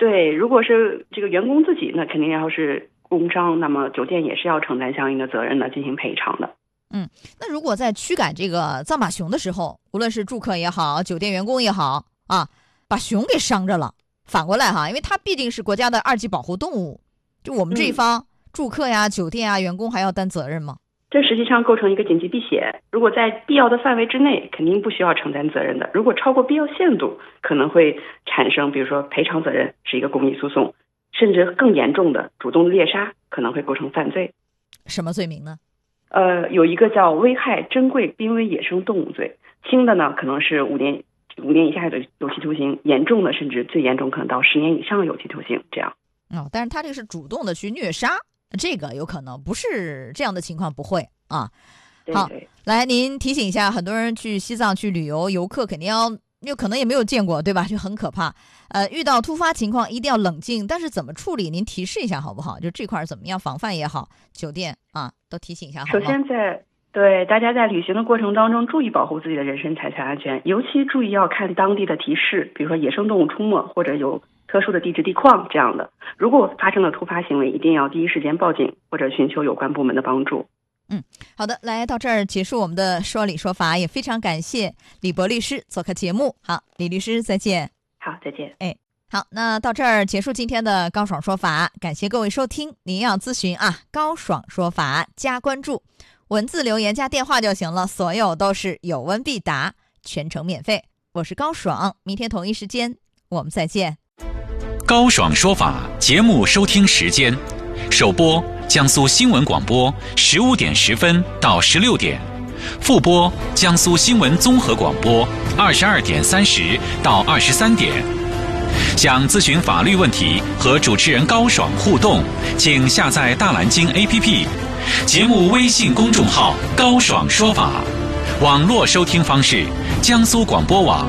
对，如果是这个员工自己，那肯定要是工伤，那么酒店也是要承担相应的责任的，进行赔偿的。 那如果在驱赶这个藏马熊的时候，无论是住客也好，酒店员工也好啊，把熊给伤着了，反过来哈，因为它毕竟是国家的2级保护动物，就我们这一方、住客呀、酒店啊、员工还要担责任吗？ 这实际上构成一个紧急避险，如果在必要的范围之内，肯定不需要承担责任的。如果超过必要限度，可能会产生，比如说赔偿责任，是一个公益诉讼，甚至更严重的主动猎杀，可能会构成犯罪。 什么罪名呢？ 有一个叫危害珍贵濒危野生动物罪，轻的呢可能是5年以下的有期徒刑，严重的甚至最严重可能到10年以上有期徒刑这样。 但是他这个是主动的去虐杀，这个有可能不是这样的情况，不会啊。好，来您提醒一下，很多人去西藏去旅游，游客肯定有可能也没有见过，对吧？就很可怕。遇到突发情况一定要冷静，但是怎么处理您提示一下好不好？就这块怎么样防范也好，酒店啊都提醒一下好吗？ 首先对大家在旅行的过程当中，注意保护自己的人身财产安全，尤其注意要看当地的提示，比如说野生动物出没或者有特殊的地质地况这样的。如果发生了突发行为，一定要第一时间报警或者寻求有关部门的帮助。 好的，来到这儿结束我们的说理说法，也非常感谢李博律师做客节目。好，李律师再见。 好，再见。 好，那到这儿结束今天的高爽说法，感谢各位收听。您要咨询高爽说法加关注，文字留言加电话就行了，所有都是有问必答，全程免费。我是高爽，明天同一时间我们再见。 高爽说法节目收听时间：首播江苏新闻广播15点10分到16点，复播江苏新闻综合广播22点30到23点。想咨询法律问题和主持人高爽互动，请下载大蓝鲸 APP， 节目微信公众号高爽说法。网络收听方式：江苏广播网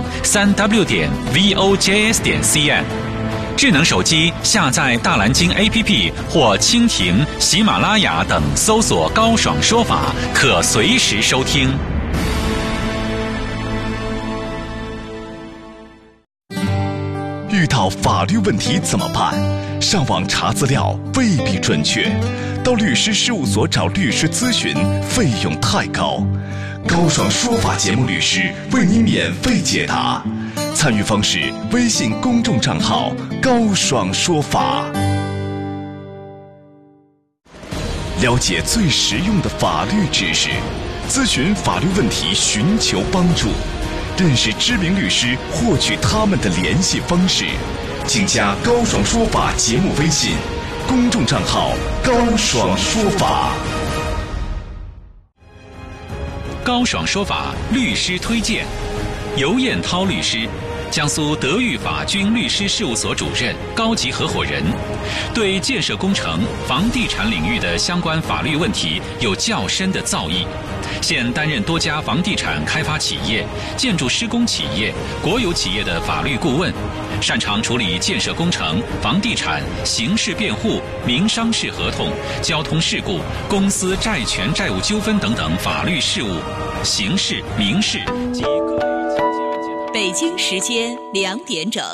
3w.vojs.cn。智能手机下载大蓝鲸 APP 或蜻蜓、喜马拉雅等，搜索高爽说法，可随时收听。 遇到法律问题怎么办？上网查资料未必准确，到律师事务所找律师咨询费用太高。高爽说法节目律师为您免费解答。参与方式：微信公众账号高爽说法。了解最实用的法律知识，咨询法律问题，寻求帮助，认识知名律师，获取他们的联系方式，请加高爽说法节目微信公众账号高爽说法。 高爽说法律师推荐：尤彦涛律师，江苏德裕法军律师事务所主任、高级合伙人，对建设工程、房地产领域的相关法律问题有较深的造诣。现担任多家房地产开发企业、建筑施工企业、国有企业的法律顾问，擅长处理建设工程、房地产、刑事辩护、民商事合同、交通事故、公司债权债务纠纷等等法律事务，刑事、民事及各类情节案件的。 北京时间2点整。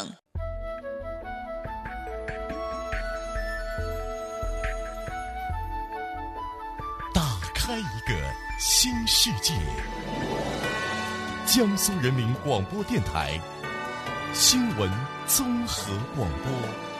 打开一个新世界。江苏人民广播电台新闻综合广播。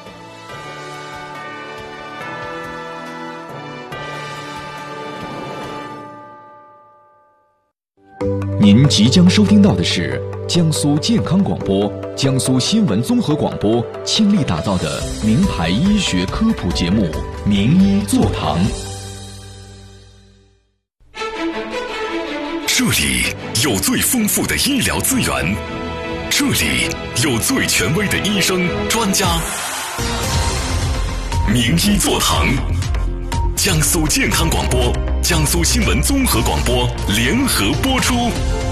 您即将收听到的是江苏健康广播、江苏新闻综合广播倾力打造的名牌医学科普节目《名医座堂》。 这里有最丰富的医疗资源，这里有最权威的医生专家。名医座堂，江苏健康广播、江苏新闻综合广播联合播出。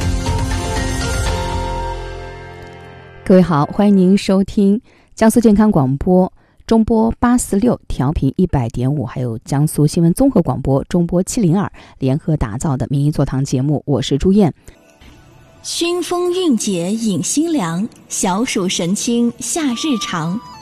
各位好，欢迎您收听江苏健康广播中波846调频100.5，还有江苏新闻综合广播中波702联合打造的名医座堂节目，我是朱燕。 熏风韵解饮心凉，小暑神清夏日长，